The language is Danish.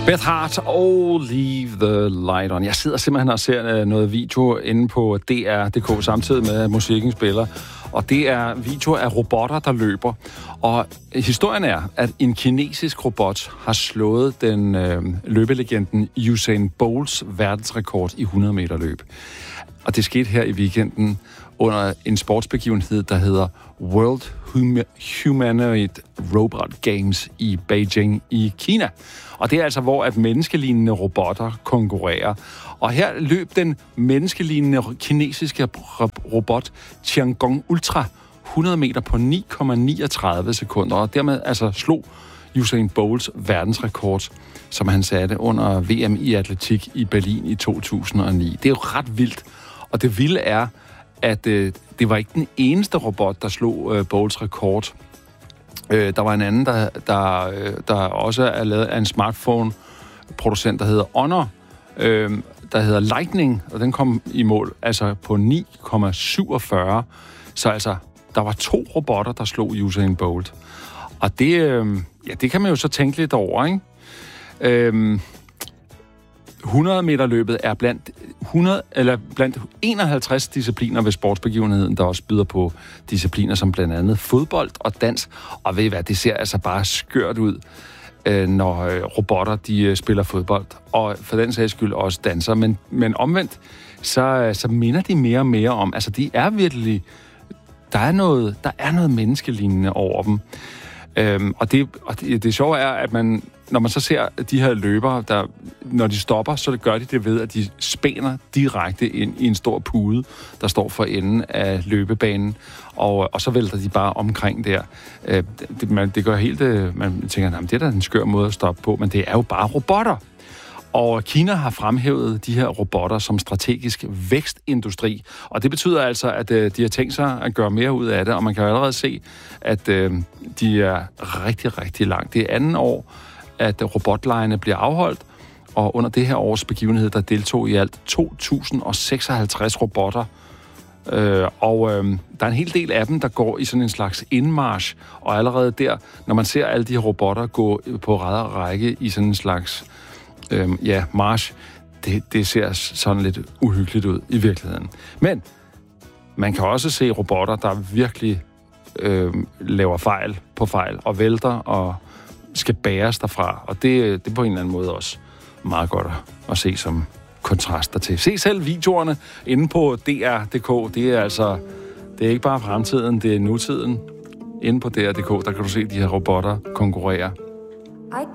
Beth Hart og Leave the Light On. Jeg sidder simpelthen og ser noget video inde på DR.dk samtidig med, at musikken spiller. Og det er videoer af robotter, der løber. Og historien er, at en kinesisk robot har slået den løbelegenden Usain Bolts verdensrekord i 100 meter løb. Og det skete her i weekenden under en sportsbegivenhed, der hedder World Humanoid Robot Games i Beijing i Kina. Og det er altså, hvor at menneskelignende robotter konkurrerer. Og her løb den menneskelignende kinesiske robot Tiangong Ultra 100 meter på 9,39 sekunder, og dermed altså slog Usain Bolts verdensrekord, som han satte under VM i atletik i Berlin i 2009. Det er jo ret vildt, og det vilde er, at det var ikke den eneste robot, der slog Bolts rekord. Der var en anden, der også er lavet af en smartphone-producent, der hedder Honor, der hedder Lightning, og den kom i mål altså på 9,47. Så altså, der var 2 robotter, der slog Usain Bolt. Og det kan man jo så tænke lidt over, ikke? 100 meter løbet er blandt 51 discipliner ved sportsbegivenheden, der også byder på discipliner som blandt andet fodbold og dans. Og ved I hvad, det ser altså bare skørt ud, når robotter de spiller fodbold. Og for den sags skyld også danser. Men omvendt, så minder de mere og mere om, altså de er virkelig, der er noget menneskelignende over dem. Og det sjove er, at når man så ser de her løbere, når de stopper, så gør de det ved, at de spænder direkte ind i en stor pude, der står for enden af løbebanen, og så vælter de bare omkring der. Det gør helt, man tænker, det er da en skør måde at stoppe på, men det er jo bare robotter. Og Kina har fremhævet de her robotter som strategisk vækstindustri. Og det betyder altså, at de har tænkt sig at gøre mere ud af det. Og man kan jo allerede se, at de er rigtig, rigtig langt. Det er andet år, at robotlejene bliver afholdt. Og under det her års begivenhed, der deltog i alt 2.056 robotter. Der er en hel del af dem, der går i sådan en slags indmarch. Og allerede der, når man ser alle de her robotter gå på ræd og række i sådan en slags march, det ser sådan lidt uhyggeligt ud i virkeligheden. Men man kan også se robotter, der virkelig laver fejl på fejl og vælter og skal bæres derfra. Og det er på en eller anden måde også meget godt at se som kontraster til. Se selv videoerne inde på DR.dk. Det er ikke bare fremtiden, det er nutiden. Inde på DR.dk, der kan du se de her robotter konkurrere.